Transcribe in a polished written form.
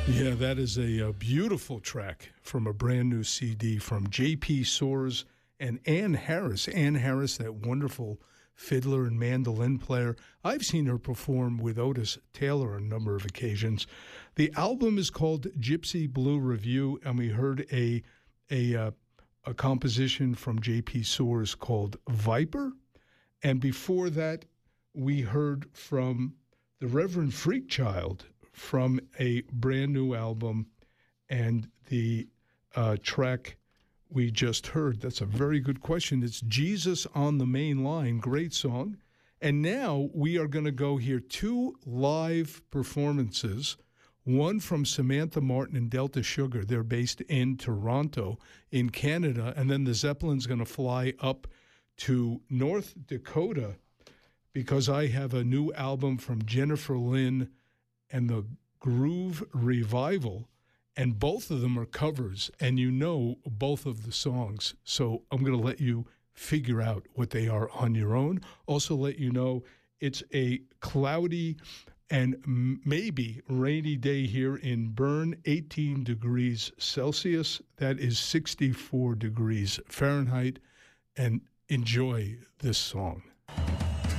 Yeah, that is a beautiful track from a brand new CD from J.P. Soares and Ann Harris. Ann Harris, that wonderful fiddler and mandolin player. I've seen her perform with Otis Taylor on a number of occasions. The album is called Gypsy Blue Review, and we heard a composition from J.P. Soares called Viper. And before that, we heard from the Reverend Freakchild from a brand new album, and the track we just heard, that's a very good question. It's Jesus on the Main Line, great song. And now we are going to go hear two live performances, one from Samantha Martin and Delta Sugar. They're based in Toronto in Canada, and then the Zeppelin's going to fly up to North Dakota because I have a new album from Jennifer Lynn and the Groove Revival, and both of them are covers, and you know both of the songs. So I'm going to let you figure out what they are on your own. Also let you know it's a cloudy and maybe rainy day here in Bern, 18 degrees Celsius. That is 64 degrees Fahrenheit, and enjoy this song.